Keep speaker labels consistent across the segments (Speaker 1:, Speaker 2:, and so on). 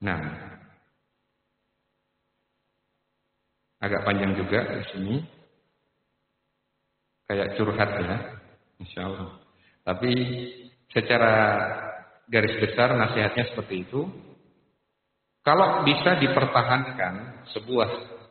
Speaker 1: Nah, agak panjang juga di sini, kayak curhat ya, insya Allah. Tapi secara garis besar nasihatnya seperti itu. Kalau bisa dipertahankan sebuah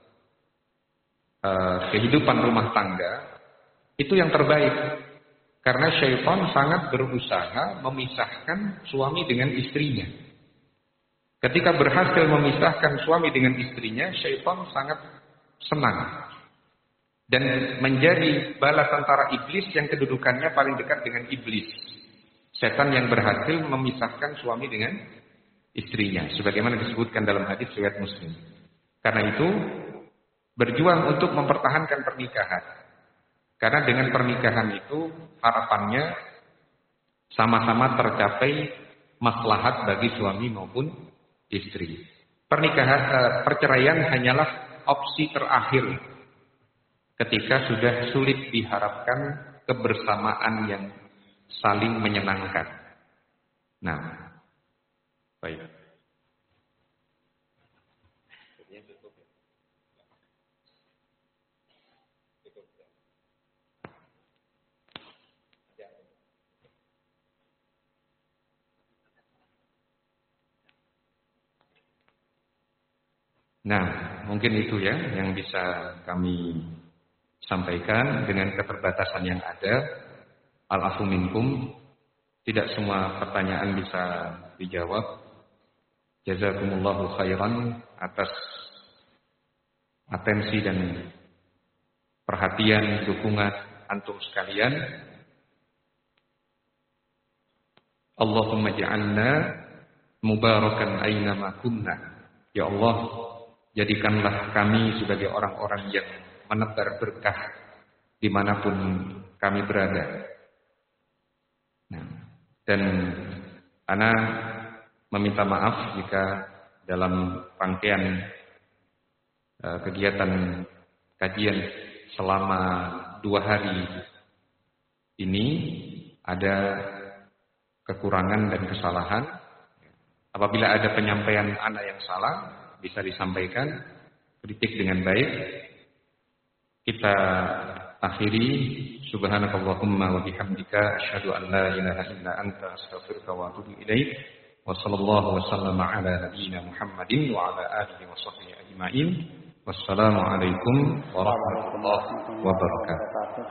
Speaker 1: kehidupan rumah tangga, itu yang terbaik. Karena syaitan sangat berusaha memisahkan suami dengan istrinya. Ketika berhasil memisahkan suami dengan istrinya, syaitan sangat senang. Dan menjadi balas tentara iblis yang kedudukannya paling dekat dengan iblis. Setan yang berhasil memisahkan suami dengan istrinya. Sebagaimana disebutkan dalam hadis riwayat Muslim. Karena itu, berjuang untuk mempertahankan pernikahan. Karena dengan pernikahan itu harapannya sama-sama tercapai maslahat bagi suami maupun istri. Perceraian hanyalah opsi terakhir ketika sudah sulit diharapkan kebersamaan yang saling menyenangkan. Nah, baik. Nah, mungkin itu ya yang bisa kami sampaikan dengan keterbatasan yang ada. Al-afu minkum, tidak semua pertanyaan bisa dijawab. Jazakumullahu khairan atas atensi dan perhatian, dukungan antum sekalian. Allahumma ja'alna mubarakan aynama kunna. Ya Allah, jadikanlah kami sebagai orang-orang yang menebar berkah dimanapun kami berada. Nah, dan ana meminta maaf jika dalam rangkaian kegiatan kajian selama 2 hari ini ada kekurangan dan kesalahan. Apabila ada penyampaian ana yang salah, bisa disampaikan, kritik dengan baik. Kita akhiri, subhanakallahumma wa bihamdika asyhadu an la ilaha illa anta astaghfiruka wa atubu ilaik. Wa sallallahu wa sallama ala nabiyyina Muhammadin wa ala alihi wa sahbihi ajma'in. Wassalamu alaikum warahmatullahi wabarakatuh.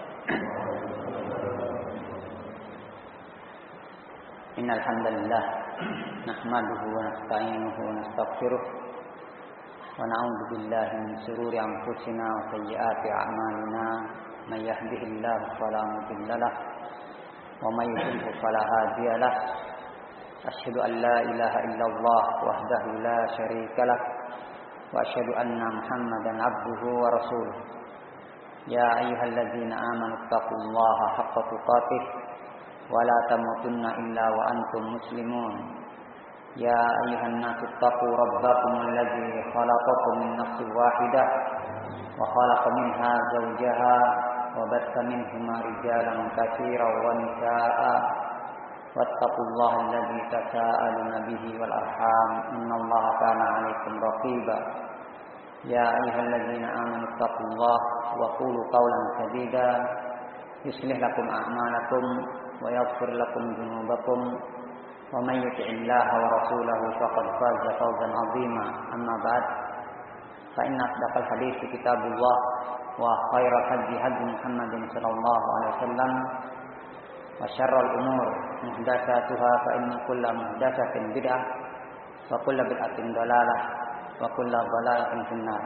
Speaker 2: Innal hamdalillah nahmaduhu wa nasta'inuhu wa nastaghfiruh. ونعوذ بالله من شرور أنفسنا وسيئات أعمالنا من يهده الله فلا مضل له ومن يضلل فلا هادي له أشهد أن لا إله إلا الله وحده لا شريك له وأشهد أن محمدا عبده ورسوله يا أيها الذين آمنوا اتقوا الله حق تقاته ولا تموتن إلا وأنتم مسلمون يا أيها الناس اتقوا ربكم الذي خلقكم من نفس واحدة وخلق منها زوجها وبث منهما رجالا كثيرا ونساء واتقوا الله الذي تساءلون به والأرحام إن الله كان عليكم رقيبا يا أيها الذين آمنوا اتقوا الله وقولوا قولا سديدا يصلح لكم أعمالكم ويغفر لكم ذنوبكم ومن يطع الله ورسوله فقد فاز فوزا عظيما أما بعد فإن أصدق الحديث كتاب الله وخير الهدي هدي محمد صلى الله عليه وسلم وشر الأمور محدثاتها فإن كل محدثة بدعة وكل بدعة ضلالة وكل ضلالة في النار.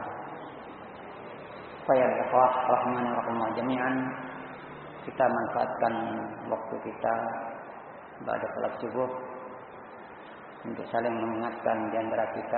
Speaker 2: Faya ikhwah rahimani rahimakumullah jami'an, kita manfaatkan waktu kita pada salat subuh untuk saling mengingatkan di antara kita,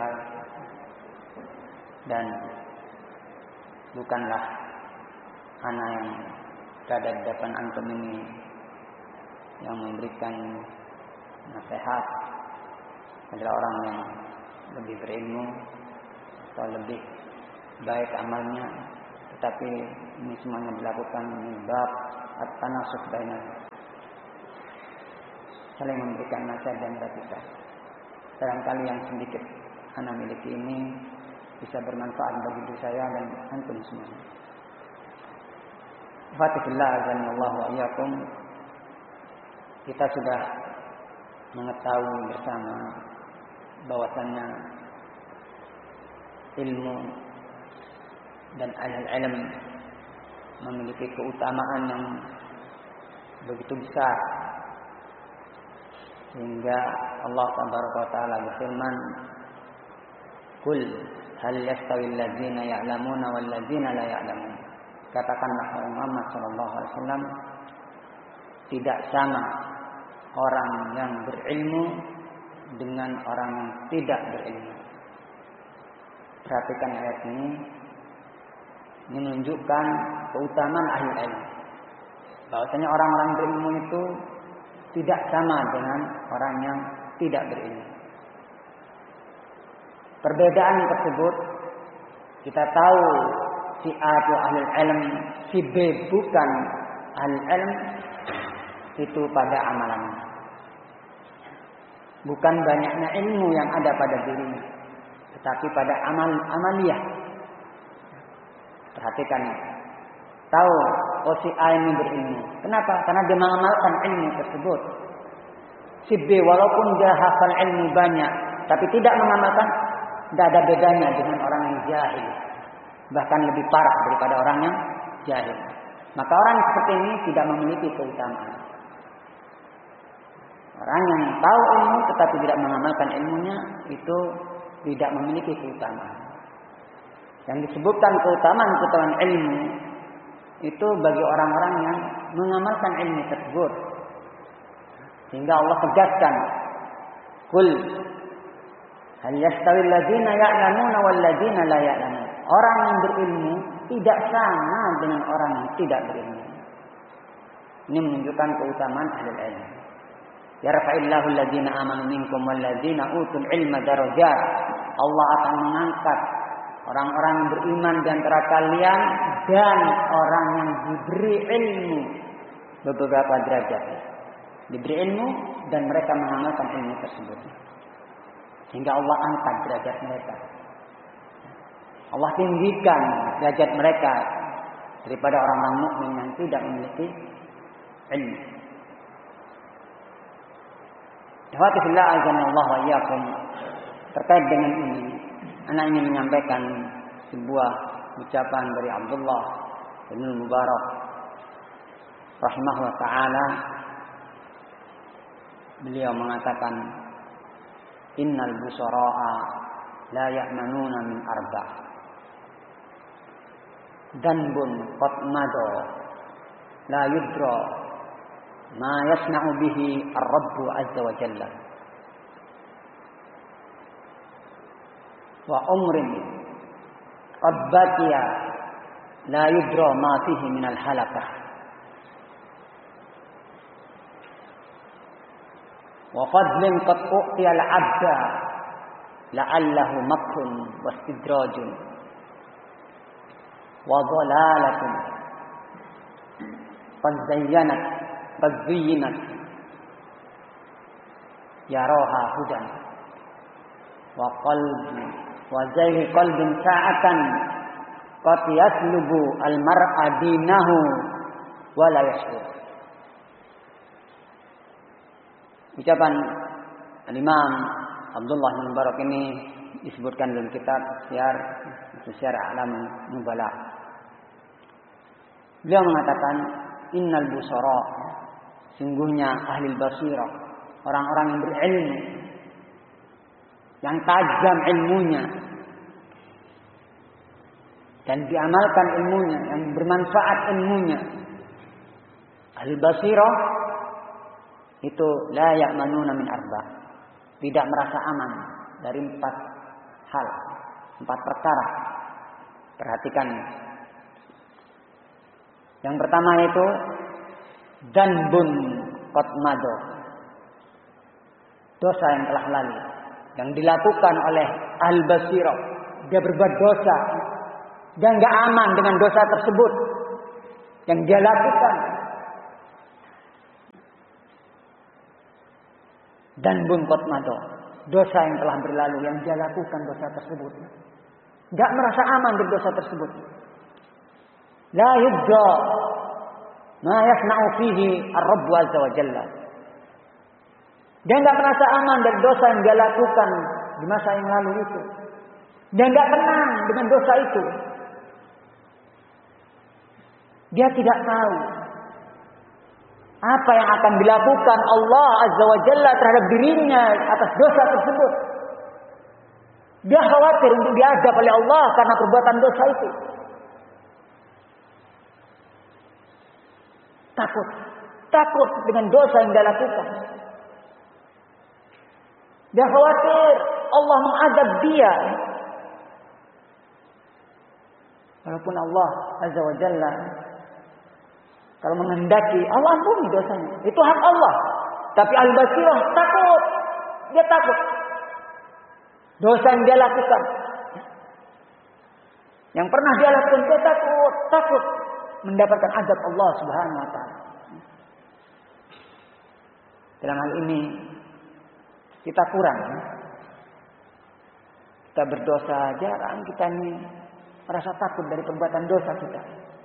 Speaker 2: dan bukanlah anak yang berada di depan antum ini yang memberikan nasihat adalah orang yang lebih berilmu atau lebih baik amalnya, tetapi ini semuanya dilakukan di bab at-tanasuh bainana, saling memberikan nasihat dan kita. Barangkali yang sedikit ana miliki ini bisa bermanfaat bagi diri saya dan antum semua. Fatihillah azanillah wa iyyakum. Kita sudah mengetahui bersama bahwasannya ilmu dan ilm memiliki keutamaan yang begitu besar, sehingga Allah Tabaraka wa Ta'ala berfirman, "Qul hal yastawil ladzina ya'lamuna wal ladzina la ya'lamun." Katakanlah Muhammad sallallahu alaihi wasallam, tidak sama orang yang berilmu dengan orang yang tidak berilmu. Perhatikan ayat ini menunjukkan keutamaan ahli ilmu. Bahwasanya orang-orang berilmu itu tidak sama dengan orang yang tidak berilmu. Perbedaan tersebut kita tahu si A itu ahli ilm, si B bukan ahli ilm, itu pada amalannya. Bukan banyaknya ilmu yang ada pada dirinya, tetapi pada amaliyah. Perhatikan, tahu si A ini berilmu. Kenapa? Karena dia mengamalkan ilmu tersebut. Si B walaupun dia hafal ilmu banyak, tapi tidak mengamalkan, tidak ada bedanya dengan orang yang jahil. Bahkan lebih parah daripada orang yang jahil. Maka orang seperti ini tidak memiliki keutamaan. Orang yang tahu ilmu tetapi tidak mengamalkan ilmunya, itu tidak memiliki keutamaan. Yang disebutkan keutamaan ilmu itu bagi orang-orang yang mengamalkan ilmu tersebut. Sehingga Allah tegaskan, "Qul hal yastawil ladzina ya'lamuna wal ladzina la ya'lamun." Orang yang berilmu tidak sama dengan orang yang tidak berilmu. Ini menunjukkan keutamaan ahli ilmu. Yarfa'illahu alladzina amanu minkum wal ladzina utul ilma darajat. Allah akan mengangkat orang-orang yang beriman di antara kalian dan orang yang diberi ilmu beberapa derajat. Diberi ilmu dan mereka mengamalkan ilmu tersebut. Sehingga Allah angkat derajat mereka. Allah tinggikan derajat mereka daripada orang-orang mukmin yang tidak memiliki ilmu. Alhamdulillah azanallahu wa iyyakum. Terkait dengan ini, ana ingin menyampaikan sebuah ucapan dari Abdullah bin Mubarak rahimahullah taala. Beliau mengatakan, "Innal busara'a la ya'manuna min arba'. Danbun qad mado la yudra ma yasna'u bihi ar-Rabb azza wa jalla. Wa umrin qad baqiya la yudra ma fihi min al-halakah. Wa fadlin qad u'tiya al-'abda la'allahu makrun wa istidrajun. Wa dhalalatun qad zayyanat yaraha hudan. Wa qalbi wa zayhi qalbin sa'atan qad yaslubu al-mar'a dinahu wa la yashkur." Ucapan Al-Imam Abdullah bin Mubarak ini disebutkan dalam kitab Syiar A'lam Nubala. Beliau mengatakan, "Innal busara," sungguhnya ahli basirah, orang-orang yang berilmu, yang tajam ilmunya dan diamalkan ilmunya, yang bermanfaat ilmunya. Ahli basirah itu la ya'manuna min arba', tidak merasa aman dari 4 hal, 4 perkara. Perhatikan. Yang pertama itu danbun qad mado, dosa yang telah lalu, yang dilakukan oleh ahli basirah. Dia berbuat dosa, dia enggak aman dengan dosa tersebut yang dia lakukan. Dan bunqat mado, dosa yang telah berlalu, yang dia lakukan dosa tersebut. Enggak merasa aman dari dosa tersebut. La yudda ma yasna'u fihi ar-Rabb azza wa jalla. Dia enggak merasa aman dari dosa yang dia lakukan di masa yang lalu itu. Dia enggak tenang dengan dosa itu. Dia tidak tahu apa yang akan dilakukan Allah azza wa jalla terhadap dirinya atas dosa tersebut. Dia khawatir untuk diazab oleh Allah karena perbuatan dosa itu. Takut dengan dosa yang dia lakukan. Dia khawatir Allah mengazab dia. Walaupun Allah azza wa jalla kalau menghendaki Allah ampuni dosanya, itu hak Allah. Tapi Al-Basirah takut. Dia takut dosa yang dia lakukan, yang pernah dia lakukan, dia takut mendapatkan azab Allah Subhanahu wa taala. Dalam hal ini kita kurang. Kita berdosa, jarang kita ini merasa takut dari perbuatan dosa kita.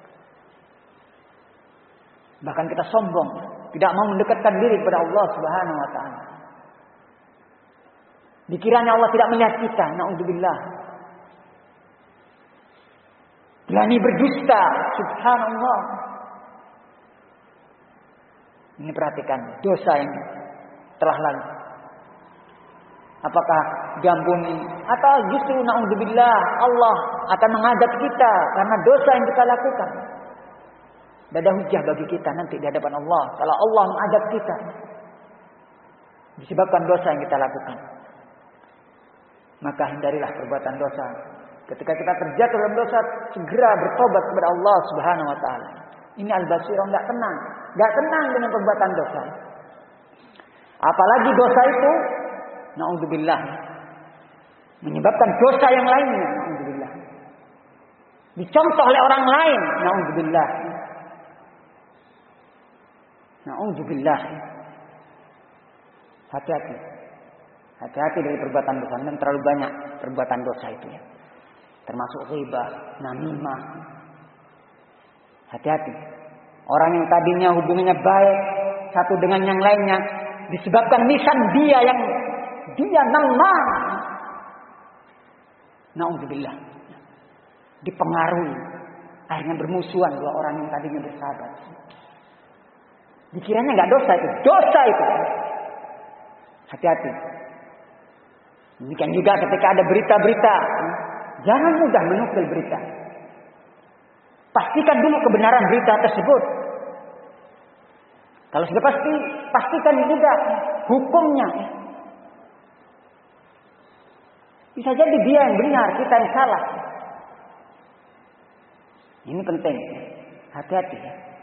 Speaker 2: Bahkan kita sombong, tidak mau mendekatkan diri kepada Allah Subhanahu wa taala. Dikiranya Allah tidak melihat kita, naudzubillah. Berani berdusta, subhanallah. Ini perhatikan dosa yang telah lalu. Apakah diampuni atau justru naudzubillah Allah akan mengadab kita karena dosa yang kita lakukan? Tidak ada hujah bagi kita nanti di hadapan Allah kalau Allah mengadab kita disebabkan dosa yang kita lakukan. Maka hindarilah perbuatan dosa. Ketika kita terjatuh dalam dosa, segera bertobat kepada Allah Subhanahu wa taala. Ini Al-Basirah enggak tenang dengan perbuatan dosa. Apalagi dosa itu naudzubillah menyebabkan dosa yang lainnya, naudzubillah. Dicontoh oleh orang lain, naudzubillah. Naudzubillah. Hati-hati dari perbuatan dosa, dan terlalu banyak perbuatan dosa itu ya. Termasuk ghibah, namimah. Hati-hati. Orang yang tadinya hubungannya baik satu dengan yang lainnya, disebabkan lisan dia namah. Naudzubillah. Dipengaruhi, akhirnya bermusuhan dua orang yang tadinya bersahabat. Dikiranya enggak dosa itu, Hati-hati. Demikian juga ketika ada berita-berita, jangan mudah menukil berita. Pastikan dulu kebenaran berita tersebut. Kalau sudah pasti, pastikan juga hukumnya. Bisa jadi dia yang benar, kita yang salah. Ini penting. Hati-hati.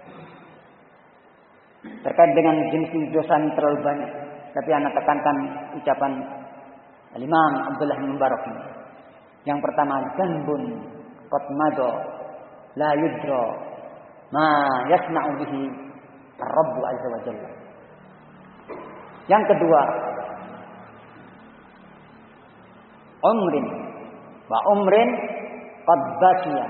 Speaker 2: Terkait dengan jenis dosa yang terlalu banyak. Tapi anak tekankan ucapan Al-Imam Abdullah bin Mubarak ini. Yang pertama, dzanbun qad mada la yudra ma yasna'u bihi ar-Rabb azza wa jalla. Yang kedua, umrin qad baqiya.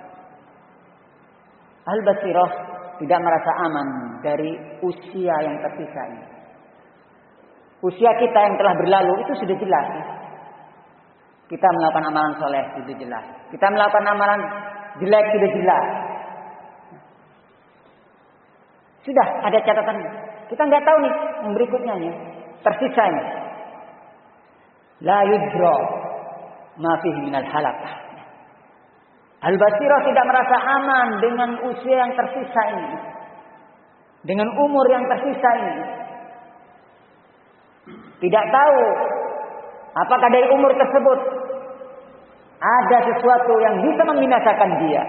Speaker 2: Al-Basirah tidak merasa aman dari usia yang tersisa ini. Usia kita yang telah berlalu itu sudah jelas. Kita melakukan amalan soleh sudah jelas. Kita melakukan amalan jelek sudah jelas. Sudah ada catatan. Kita nggak tahu nih yang berikutnya nih, tersisa ini. La yudra ma fihi minal halakah. Al-Basirah tidak merasa aman dengan usia yang tersisa ini. Dengan umur yang tersisa ini. Tidak tahu apakah dari umur tersebut ada sesuatu yang bisa membinasakan dia.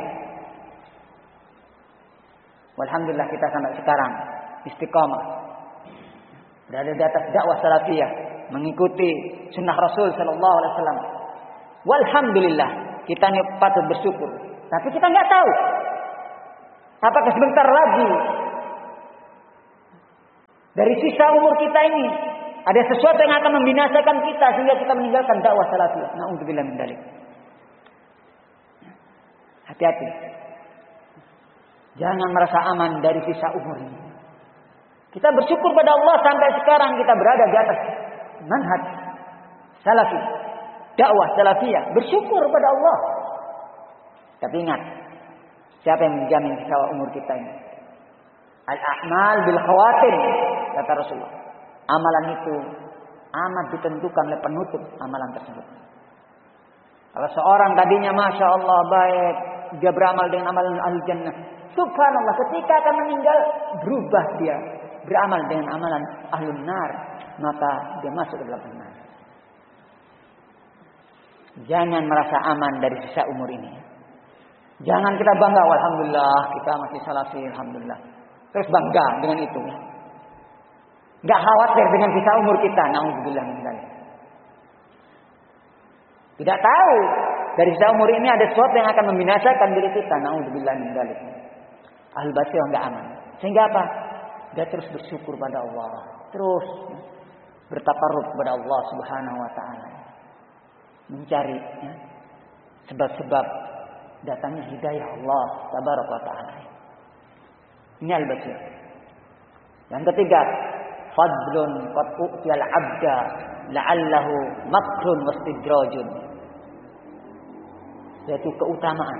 Speaker 2: Walhamdulillah kita sampai sekarang istiqamah. Berada di atas dakwah salafiyah, mengikuti sunnah Rasul sallallahu alaihi wasallam. Walhamdulillah, kita ini patut bersyukur. Tapi kita nggak tahu apakah sebentar lagi dari sisa umur kita ini Ada sesuatu yang akan membinasakan kita sehingga kita meninggalkan dakwah salafiyah. Na'udzubillah min dzalik. Hati-hati. Jangan merasa aman dari sisa umur ini. Kita bersyukur pada Allah sampai sekarang kita berada di atas manhaj salafi, dakwah salafiyah. Bersyukur pada Allah. Tapi ingat, siapa yang menjamin sisa umur kita ini? Al-a'mal bil khawatim, kata Rasulullah. Amalan itu amat ditentukan oleh penutup amalan tersebut. Kalau seorang tadinya Masya Allah baik, dia beramal dengan amalan al-jannah. Subhanallah, ketika akan meninggal, berubah dia. Beramal dengan amalan ahlun nar. Maka dia masuk ke dalam nar. Jangan merasa aman dari sisa umur ini. Jangan kita bangga, alhamdulillah kita masih salafi, alhamdulillah. Terus bangga dengan itu. Gak khawatir dengan sisa umur kita. Na'udzubillah min dzalik. Tidak tahu dari sisa umur ini ada sesuatu yang akan membinasakan diri kita. Na'udzubillah min dzalik. Ahlul basirah enggak aman. Sehingga apa? Dia terus bersyukur pada Allah, terus bertakarrub kepada Allah Subhanahu wa taala. Mencari sebab-sebab datangnya hidayah Allah Tabaraka wa taala. Ini al-basir. Yang ketiga, fadlun qad u'tiyal 'abda la'allahu makrun wastidrajun. Yaitu keutamaan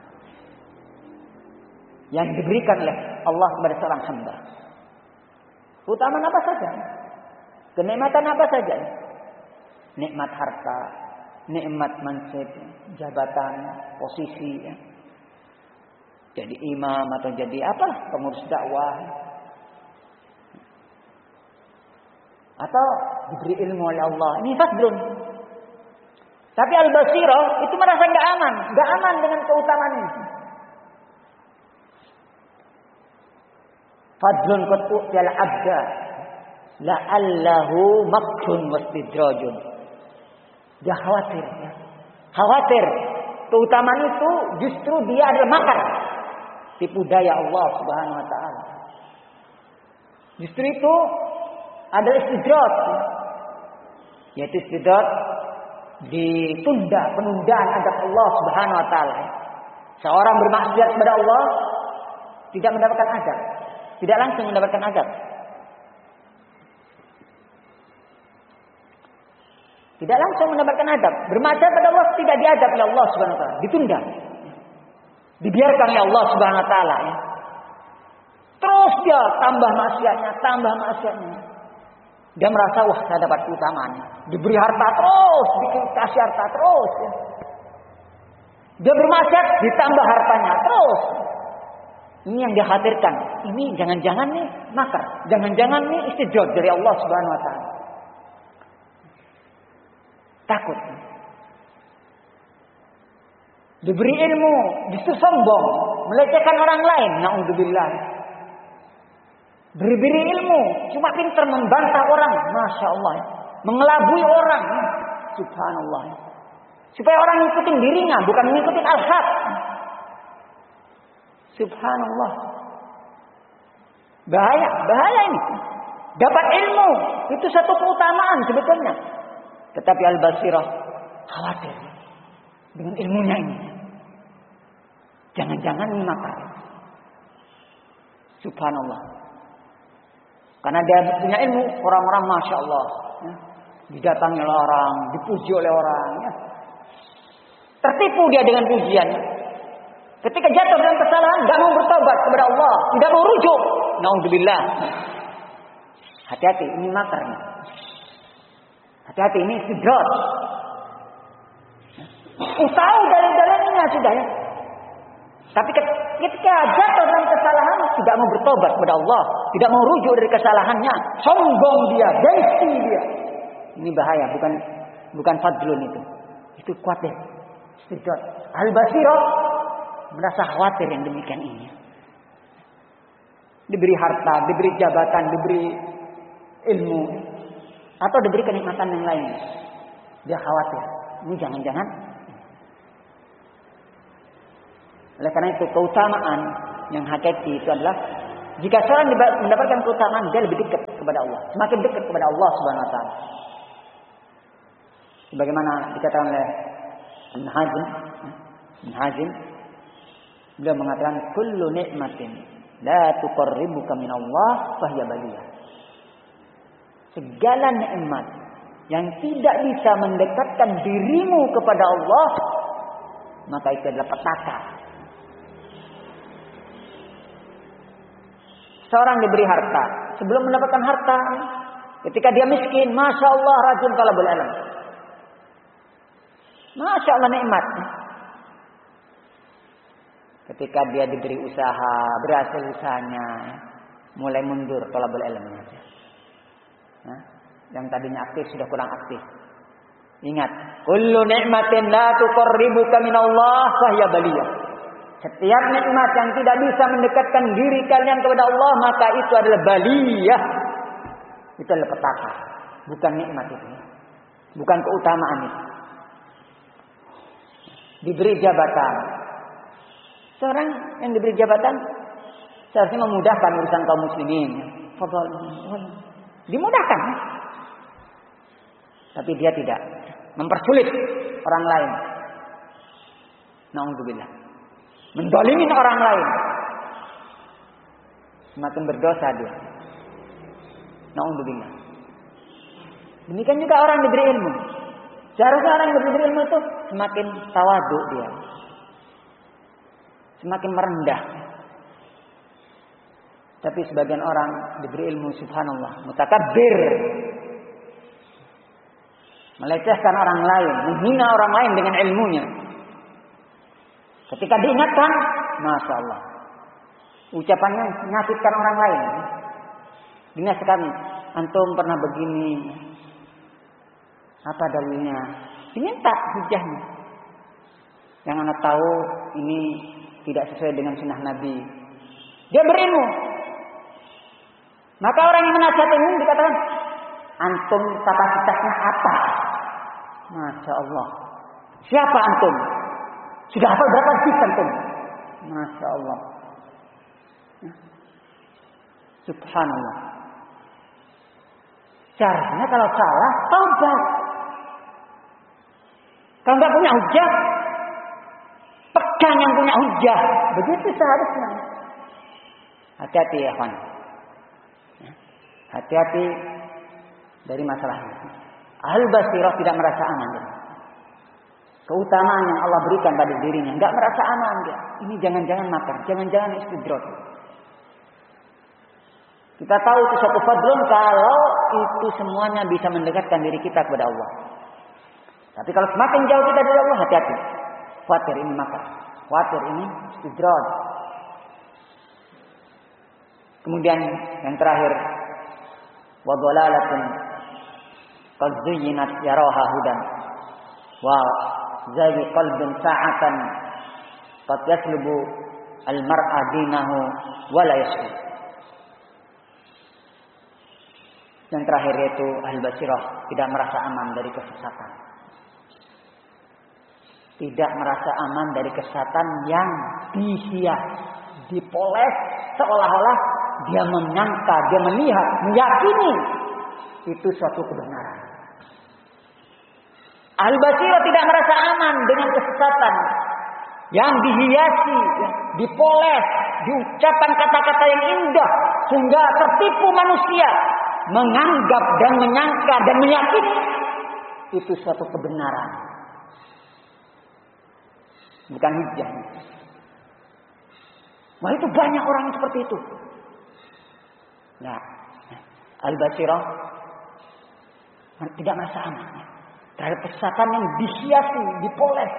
Speaker 2: yang diberikan oleh Allah kepada seorang hamba. Keutamaan apa saja? Kenikmatan apa saja? Nikmat harta, nikmat mansib, jabatan, posisi, ya. Jadi imam atau jadi apa? Pengurus dakwah. Atau diberi ilmu oleh Allah. Ini fadlun. Tapi al-basirah itu merasa enggak aman dengan keutamaan ini. Fadlun qad u'tiyal 'abda la'allahu makrun wastidrajun. Dia khawatir, ya. Khawatir keutamaan itu justru dia adalah makar, tipu daya Allah Subhanahu wa taala. Justru itu adalah istidraj. Yaitu istidraj ditunda, penundaan adab Allah Subhanahu wa taala. Seorang bermaksiat kepada Allah tidak mendapatkan adab. Tidak langsung mendapatkan azab. Tidak langsung mendapatkan azab. Bermaksiat pada Allah tidak diadab oleh Allah Subhanahu wa taala, ditunda. Dibiarkan oleh Allah Subhanahu wa taala, ya. Terus dia tambah maksiatnya. Dia merasa wah saya dapat keutamaan. Diberi harta terus, dikasih harta terus, ya. Dia bermaksiat ditambah hartanya terus. Ini yang dia khawatirkan. Ini jangan-jangan nih makar. Jangan-jangan nih istidraj dari Allah Subhanahu wa taala. Takut. Diberi ilmu, justru sombong, melecehkan orang lain. Na'udzubillah. Diberi ilmu, cuma pintar membantah orang. Masya Allah. Mengelabui orang. Subhanallah. Supaya orang ngikutin dirinya, bukan ngikutin al-haq. Subhanallah. Bahaya ini. Dapat ilmu itu satu keutamaan sebetulnya. Tetapi al-basirah khawatir dengan ilmunya ini. Jangan-jangan ini makar. Subhanallah. Karena dia punya ilmu, orang-orang Masya Allah, ya, didatangi oleh orang, dipuji oleh orang, ya. Tertipu dia dengan pujian. Ketika jatuh dalam kesalahan, tidak mau bertobat kepada Allah, tidak mau rujuk. Naudzubillah. Hati-hati, ini makar. Hati-hati, ini istidraj. Tahu dalil-dalilnya sudah, ya. Tapi ketika jatuh dalam kesalahan, tidak mau bertobat kepada Allah, tidak mau rujuk dari kesalahannya, sombong dia, gengsi dia. Ini bahaya, bukan fadlun itu. Itu kuat deh. Istidraj. Al-basirah merasa khawatir yang demikian ini. Diberi harta, diberi jabatan, diberi ilmu, atau diberi kenikmatan yang lain. Dia khawatir. Ini jangan-jangan. Oleh karena itu keutamaan yang hakiki itu adalah jika seorang mendapatkan keutamaan dia lebih dekat kepada Allah, semakin dekat kepada Allah Subhanahu wa taala. Sebagaimana dikatakan oleh Ibn Hazm, beliau mengatakan kullu ni'matin la tuqarribuka min Allah fahiya baliyah. Segala nikmat yang tidak bisa mendekatkan dirimu kepada Allah, maka itu adalah petaka. Seorang diberi harta, sebelum mendapatkan harta, ketika dia miskin, masya Allah rajin talabul ilm, masya Allah nikmat. Ketika dia diberi usaha, berhasil usahanya, mulai mundur talabul ilmnya. Yang tadinya aktif sudah kurang aktif. Ingat, kullu ni'matin la tuqarribuka minallah fahiya baliyah. Setiap nikmat yang tidak bisa mendekatkan diri kalian kepada Allah, maka itu adalah baliyah. Itu adalah petaka, bukan nikmat itu. Bukan keutamaan itu. Diberi jabatan. Seorang yang diberi jabatan seharusnya memudahkan urusan kaum muslimin. Dimudahkan. Tapi dia tidak, mempersulit orang lain. Na'udzubillah. Mendolimin orang lain. Semakin berdosa dia. Na'udzubillah. Demikian juga orang diberi ilmu. Seharusnya orang yang diberi ilmu itu semakin tawadu dia. Semakin merendah. Tapi sebagian orang diberi ilmu, subhanallah, mutakabbir. Melecehkan orang lain, menghina orang lain dengan ilmunya. Ketika diingatkan, masya Allah, ucapannya menyakitkan orang lain. Dinasihatkan, antum pernah begini, apa dalilnya? Diminta hujahnya. Yang anak tahu ini tidak sesuai dengan sunnah Nabi. Dia berilmu. Maka orang yang menasihat ini dikatakan, antum kapasitasnya apa? Masya Allah. Siapa antum? Sudah hafal berapa juz antum? Masya Allah. Subhanallah. Caranya kalau salah, taubat. Kalau nggak punya hujah, pegang yang punya hujah. Begitu seharusnya. Hati-hati ya kawan. Hati-hati dari masalah ini. Ahlul basirah tidak merasa aman. Keutamaan yang Allah berikan pada dirinya, nggak merasa aman dia. Ini jangan-jangan makar, jangan-jangan istidroj. Kita tahu itu suatu fadlun kalau itu semuanya bisa mendekatkan diri kita kepada Allah. Tapi kalau semakin jauh kita dari Allah, hati-hati. Khawatir ini makar, khawatir ini istidroj. Kemudian yang terakhir, wa dhalalatun qad zuyyinat yaraha hudan wa zagi qalbin sa'atan qad yaslubu al-mar'a dinahu wa la yashkur. Yang terakhir yaitu ahli basirah tidak merasa aman dari kesesatan. Tidak merasa aman dari kesesatan yang dihias, dipoles seolah-olah dia menyangka, dia melihat, meyakini itu suatu kebenaran. Al-Basirah tidak merasa aman dengan kesesatan yang dihiasi, dipoles, diucapkan kata-kata yang indah sehingga tertipu manusia menganggap dan menyangka dan meyakini itu suatu kebenaran. Bukan hujah. Wah, itu banyak orang seperti itu. Nah, Al-Basirah tidak merasa aman terhadap kesesatan yang dihiasi, dipoles.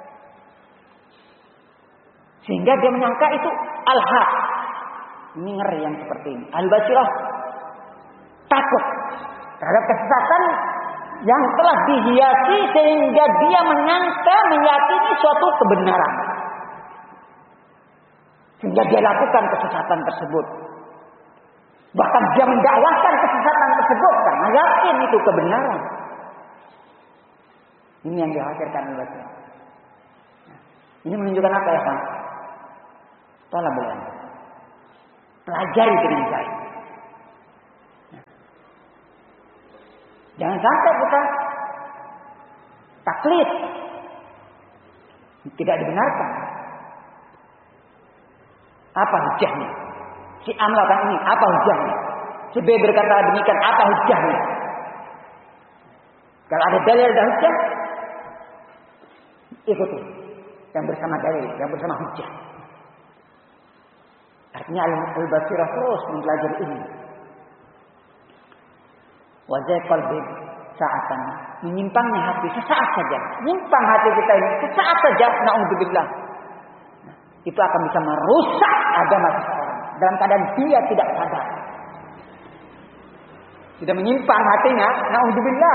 Speaker 2: Sehingga dia menyangka itu al-haq. Ini ngeri yang seperti ini. Al-Basirah takut terhadap kesesatan yang telah dihiasi sehingga dia menyangka, meyakini suatu kebenaran. Sehingga dia lakukan kesesatan tersebut. Bahkan dia mendakwahkan kesesatan tersebut karena yakin itu kebenaran. Ini yang dikhawatirkan oleh Allah. Ini menunjukkan apa ya, Pak? Tolong pelajari dengan baik. Jangan sampai kita taklid. Tidak dibenarkan. Apa hujahnya? Si A melakukan ini, apa hujahnya? Si B berkata demikian, apa hujahnya? Kalau ada dalil dan hujah, ikuti. Yang bersama dalil, yang bersama hujah. Artinya al-basirah terus mempelajari ini. Wajah qalbi sa'atan. Menyimpangnya hati sesaat saja. Menyimpang hati kita ini sesaat saja. Na'udzubillah. Itu akan bisa merusak agama seseorang. Dalam keadaan dia tidak sadar. Sudah menyimpang hatinya. Na'udzubillah.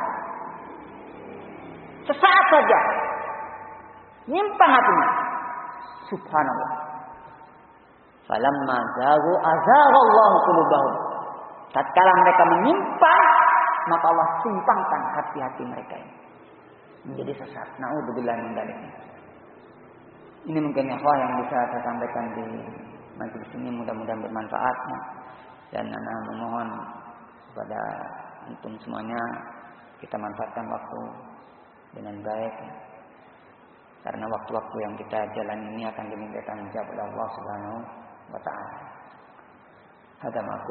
Speaker 2: Sesaat saja. Menyimpang hatinya. Subhanallah. Falamma zagu azaghallahu qulubahum. Tatkala mereka menyimpang, maka Allah simpangkan hati-hati mereka ini menjadi sesat. Na'udzubillah min dzalik. Ini mungkin ikhwah yang bisa saya sampaikan di majelis ini, mudah-mudahan bermanfaat. Dan ana memohon kepada antum semuanya kita manfaatkan waktu dengan baik. Karena waktu-waktu yang kita jalani ini akan dimintakan jawab oleh Allah Subhanahu wa taala. Hadza